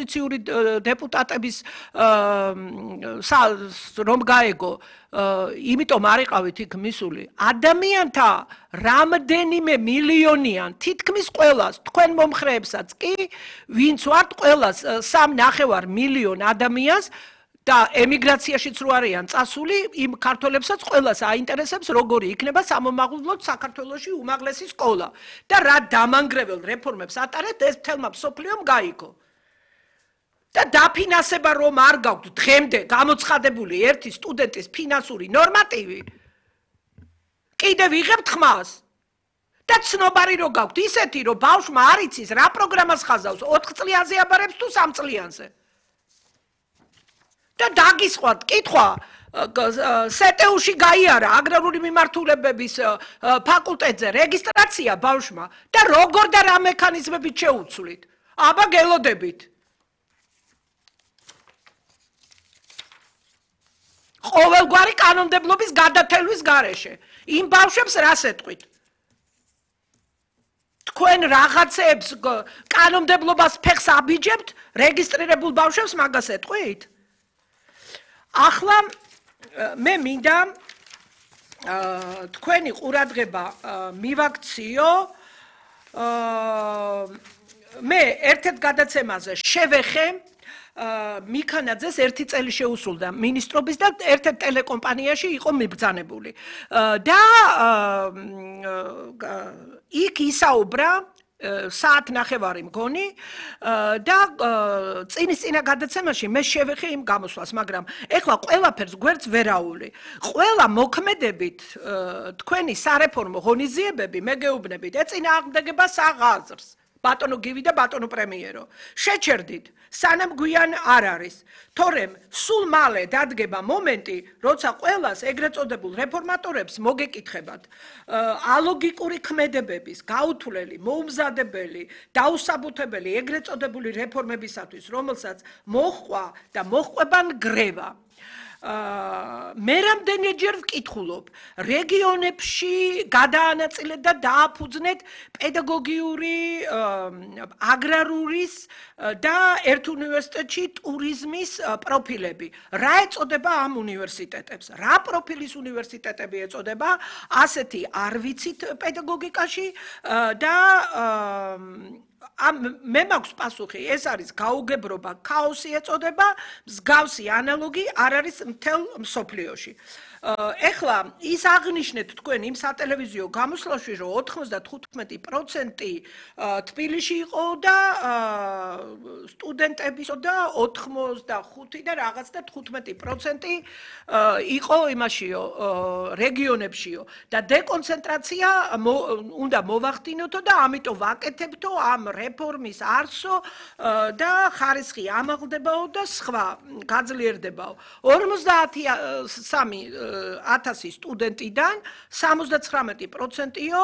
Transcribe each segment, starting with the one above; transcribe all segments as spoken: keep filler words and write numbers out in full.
ოპოზიციური დეპუტატების რომ გაეგო იმიტომ არ იყავით იქ მისული ადამიანთა რამდენიმე მილიონიან თითქმის ყველას თქვენ მომხრეებსაც კი ვინც ვართ ყველას სამ ნახევარ მილიონ ადამიანს და ემიგრაციაშიც რო არიან წასული იმ ქართველებსაც ყველას აინტერესებს როგორი იქნება სამომავლოდ საქართველოში უმაღლესი სკოლა და რა დამანგრეველ რეფორმებს ატარებთ ეს თელმა მსოფლიომ გაიგო და დაფინანსება რომ არ გაქვთ დღემდე გამოცხადებული ერთი სტუდენტის ფინანსური ნორმატივი კიდევ ვიღებთ ხმას და ცნობარი რო გაქვთ ისეთი რომ ბავშვმა არ იცის რა პროგრამას ხაზავს ოთხ წლიანზე აბარებს თუ სამ წლიანზე და დაგისხვათ კითხვა სეტეუში გაიარა აგრარული მიმართულებების ფაკულტეტზე რეგისტრაცია ბავშვმა და როგორ და რა მექანიზმებით შეუცვლით აბა გელოდებით ყოველგვარი კანონმდებლობის გადათელვის გარეშე იმ ბავშვებს რას ეტყვით თქვენ რაღაცებს კანონმდებლობას ფეხს აბიჯებთ რეგისტრირებულ ბავშვებს მაგას ეტყვით ახლა მე მინდა თქვენი ყურადღება მივაქციო მე ერთ-ერთ გადაცემაზე შევეხე მიქანაძეს ერთი წელი შეუსრულდა მინისტრობის და ერთ-ერთ ტელეკომპანიაში იყო მიბრძანებული და იქ ისაუბრა საათ ნახევარი მგონი და წინის წინა გადაცემაში მე შევეხე იმ გამოსვლას მაგრამ ეხლა ყველაფერს გვერდს ვერაული ყველა მოქმედებით თქვენი სარეფორმო ღონისძიებები მე გეუბნებით ეწინააღმდეგება საღაზრს ბატონო გივი და ბატონო პრემიერო შეჩერდით სანამ გვიან არ არის თორემ სულ მალე დადგება მომენტი როცა ყველას ეგრეთ წოდებულ რეფორმატორებს მოგეკითხებათ ალოგიკური ქმედებების გაუთვლელი მოუმზადებელი დაუსაბუთებელი ეგრეთ წოდებული რეფორმებისათვის რომელსაც მოჰყვა და მოჰყვება ნგრევა მე რამდენჯერ ვკითხულობ რეგიონებში გადაანაწილეთ და დააფუძნეთ პედაგოგიური აგრარურის და ერთ უნივერსიტეტში ტურიზმის პროფილები რა ეწოდება ამ უნივერსიტეტებს რა პროფილის უნივერსიტეტები ეწოდება ასეთი არ ვიცით პედაგოგიკაში და მე მაქვს პასუხი ეს არის გაუგებრობა ქაოსი ეწოდება მსგავსი ანალოგი არ არის მთელ მსოფლიოში ეხლა ის აღნიშნეთ თქვენ იმ სატელევიზიო გამოსვლაში რომ ოთხმოცდათხუთმეტი პროცენტი თბილისში იყო და სტუდენტების და ოთხმოცდახუთი და რაღაც და თხუთმეტი პროცენტი იყო იმაშიო რეგიონებშიო და დეკონცენტრაცია უნდა მოვახდინოთო და ამიტომ ვაკეთებთო ამ რეფორმის არსო და ხარისხი ამაღლდებაო და სხვა გაძლიერდებაო ორმოცდაათი ათასი სტუდენტიდან სამოცდაცხრამეტი პროცენტიო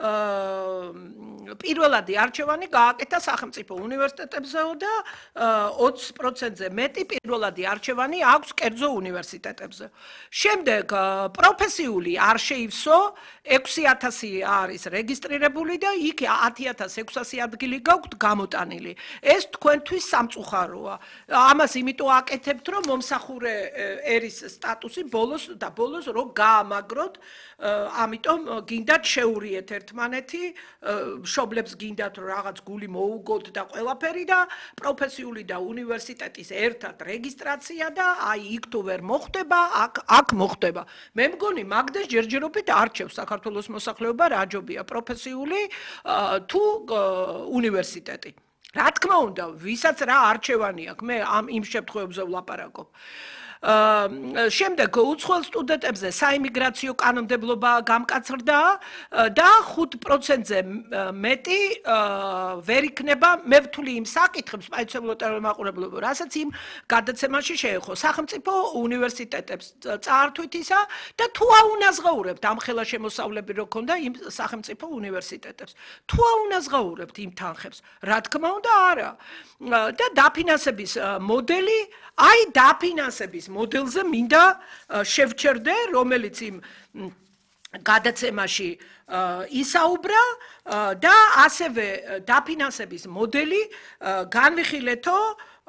პირველადი არჩევანი გააკეთა სახელმწიფო უნივერსიტეტებზეო და ოცი პროცენტზე მეტი პირველადი არჩევანი აქვს კერძო უნივერსიტეტებზე. შემდეგ პროფესიული არ შეივსო ექვსი ათასი არის რეგისტრირებული და იქ ათი ათას ექვსასი ადგილი გაქვთ გამოტანილი. ეს თქვენთვის სამწუხაროა. ამას იმიტომ აკეთებთ, რომ მომსახურე ერის სტატუსი ბოლოს და ბოლოს რო გაამაგროთ, ამიტომ გინდათ შეურიეთ ერთმანეთი, მშობლებს გინდათ რაღაც გული მოუგოთ და ყველაფერი და პროფესიული და უნივერსიტეტის ერთად რეგისტრაცია და აი იქ თუ ვერ მოხდება, აქ აქ მოხდება. მე მგონი მაგდეს ჯერჯერობით არჩევს საქართველოს მოსახლეობა რა ჯობია პროფესიული თუ უნივერსიტეტი. რა თქმა უნდა, ვისაც რა არჩევანი აქვს, მე ამ იმ შემთხვევებზე ვლაპარაკობ. შემდეგ უცხოელ სტუდენტებზე საიმიგრაციო კანონმდებლობა გამკაცრდა და ხუთ პროცენტზე მეტი ვერ იქნება მე ვთვლი იმ საკითხებს სპეციალურ ტელემაყურებლებო, რასაც იმ გადაცემაში შეეხო სახელმწიფო უნივერსიტეტებს წაართვითისა და თუ აუნაზღაურებთ ამ ხელა შემოსავლები რო ქონდა იმ სახელმწიფო უნივერსიტეტებს. თუ აუნაზღაურებთ იმ თანხებს, რა თქმა უნდა არა. და დაფინანსების მოდელი, აი დაფინანსების მოდელზე მინდა შევჩერდე, რომელიც იმ გადაცემაში ისაუბრა და ასევე დაფინანსების მოდელი განვიხილეთო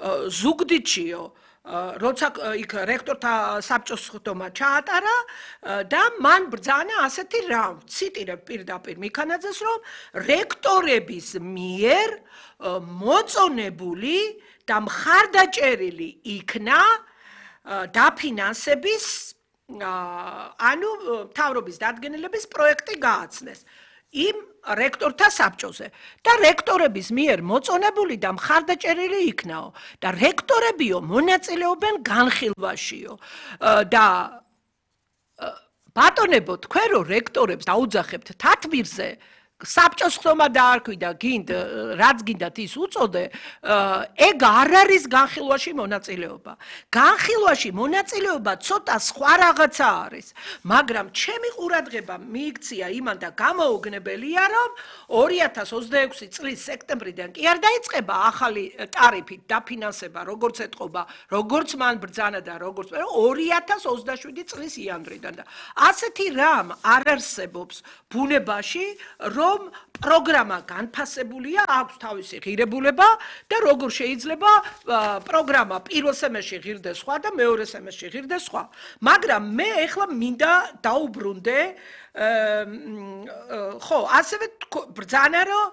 ზუგდიდშიო როცა იქ რექტორთა საბჭოს ხდომა ჩაატარა და მან ბრძანა ასეთი რამ ციტირებ პირდაპირ მიქანაძეს რომ რექტორების მიერ მოწონებული და მხარდაჭერილი იქნა დაფინანსების ანუ მთავრობის დადგენილების პროექტი გააცნეს იმ რექტორთა საბჭოზე და რექტორების მიერ მოწონებული და მხარდაჭერილი იქნაო და რექტორებიო მონაწილეობენ განხილვაშიო და ბატონებო თქვენ რო რექტორებს დაუძახებთ თათბირზე საბჭოს ხდომა დაარქვი და გინდ რაც გინდათ ის უწოდე ეგ არ არის განხილვაში მონაწილეობა განხილვაში მონაწილეობა ცოტა სხვა რაღაცა არის მაგრამ ჩემი ყურადღება მიიქცია იმან და გამოუგნებელია რომ ორი ათას ოცდაექვსი წლის სექტემბრიდან კი არ დაიწყება ახალი ტარიფით დაფინანსება როგორც ეთყობა როგორც მან ბრძანა და როგორც ორი ათას ოცდაშვიდი წლის იანვრიდან და ასეთი რამ არ არსებობს ბუნებაში რომ პროგრამა განფასებულია, აქვს თავისი ღირებულება და როგორ შეიძლება პროგრამა პირველ სემესტრში ღირდეს სხვა და მეორე სემესტრში ღირდეს სხვა. მაგრამ მე ეხლა მინდა დაუბრუნდე ხო, ასევე ბრძანა რომ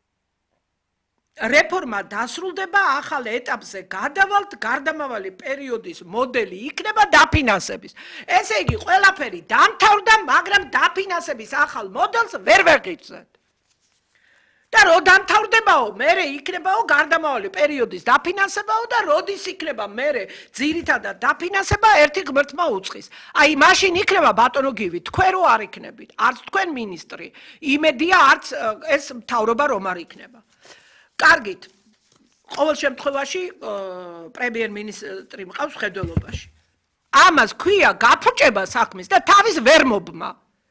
რეფორმა დასრულდება ახალ ეტაპზე გადავალთ გარდამავალი პერიოდის მოდელი იქნება დაფინანსების. ესე იგი ყველაფერი დამთავრდა, მაგრამ დაფინანსების ახალ მოდელს ვერ ვეღიძეთ. და რო დამთავრდებაო, მერე იქნებაო გარდამავალი პერიოდის დაფინანსებაო და როდის იქნება მერე ძირითადად დაფინანსება ერთი ღმერთმა უწყის. აი მაშინ იქნება ბატონო გივი, თქვენ რო არ იქნებით, არც თქვენ მინისტრი, იმედია არც ეს მთავრობა რომ არ იქნება. კარგით, ყოველ შემთხვევაში პრემიერ-მინისტრი მყავს მხედველობაში. ამას ქვია გაფუჭება საქმის და თავის ვერ მობმა.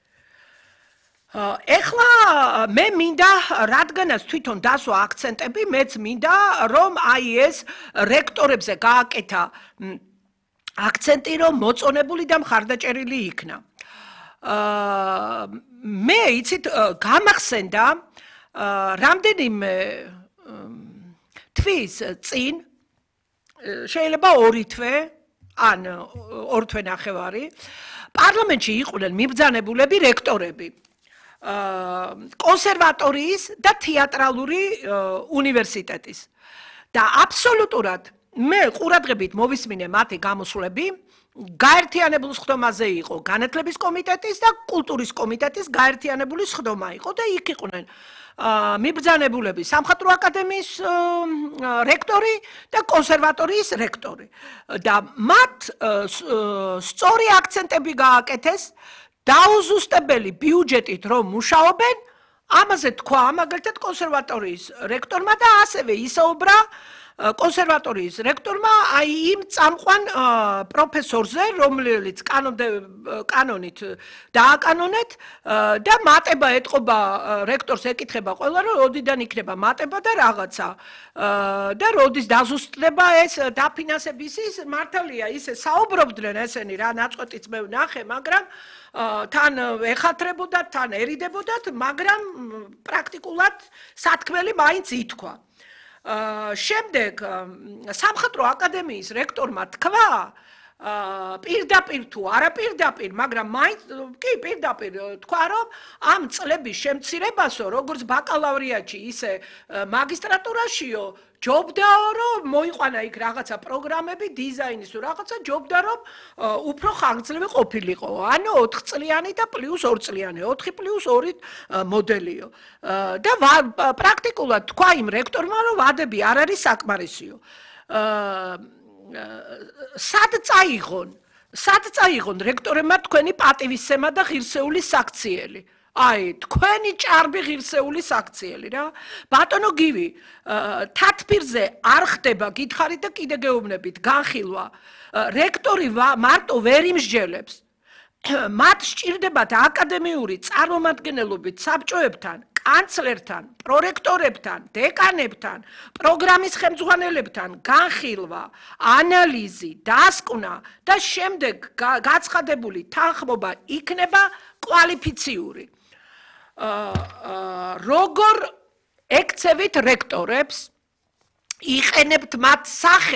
ეხლა მე მინდა რადგანაც თვითონ დასვა აქცენტები, მეც მინდა რომ აი ეს რექტორებზე გააკეთა აქცენტი რომ მოწონებული და მხარდაჭერილი იქნა. მე იცით გამახსენდა რამდენიმე თვის წინ შეიძლება ორი თვე ან ორი თვე ნახევარი პარლამენტში იყვნენ მიბრძანებულები რექტორები კონსერვატორიის და თეატრალური უნივერსიტეტის და აბსოლუტურად მე ყურადღებით მოვისმინე მათი გამოსვლები გაერთიანებულ სხდომაზე იყო განათლების კომიტეტის და კულტურის კომიტეტის გაერთიანებული სხდომა იყო და იქ იყვნენ მიბრძანებულები სამხატვრო აკადემიის რექტორი და კონსერვატორიის რექტორი და მათ სწორი აქცენტები გააკეთეს დაუზუსტებელი ბიუჯეტით რომ მუშაობენ ამაზე თქვა მაგალითად კონსერვატორიის რექტორმა და ასევე ისაუბრა კონსერვატორიის რექტორმა აი იმ წამყვან პროფესორზე რომელიც კანონით დააკანონეთ და მატება ეთყობა რექტორს ეკითხება ყველა რომ როდიდან იქნება მატება და რაღაცა და როდის დაზუსტდება ეს დაფინანსების ის მართალია ისე საუბრობდნენ ესენი რა ნაწყვეტიც მე ვნახე მაგრამ თან ეხათრებოდათ თან ერიდებოდათ მაგრამ პრაქტიკულად სათქმელი მაინც ითქვა შემდეგ სამხატვრო აკადემიის რექტორმა თქვა პირდაპირ თუ არა პირდაპირ მაგრამ მაინც კი პირდაპირ თქვა რომ ამ წლების შემცირებასო როგორც ბაკალავრიატში ისე მაგისტრატურაშიო ჯობდაო რომ მოიყვანა იქ რაღაცა პროგრამები დიზაინის თუ რაღაცა ჯობდა რომ უფრო ხანგრძლივი ყოფილიყო ანუ ოთხ წლიანი და პლუს ორი წლიანი ოთხი პლუს ორი მოდელიო და პრაქტიკულად თქვა იმ რექტორმა რომ ვადები არ არის საკმარისიო სად წაიღონ სად წაიღონ რექტორებმა თქვენი პატივისცემა და ღირსეული საქციელი აი თქვენი ჭარბი ღირსეული საქციელი რა ბატონო გივი თათბირზე არ ხდება გითხარით და კიდე გეუბნებით განხილვა რექტორი მარტო ვერ იმსჯელებს მათ სჭირდებათ აკადემიური წარმომადგენლობით საბჭოებთან კანცლერთან, პრორექტორებთან, დეკანებთან, პროგრამის ხელმძღვანელებთან განხილვა, ანალიზი, დასკვნა და შემდეგ გაცხადებული თანხმობა იქნება კვალიფიციური. როგორ ეკცევით რექტორებს, იყენებთ მათ სახეს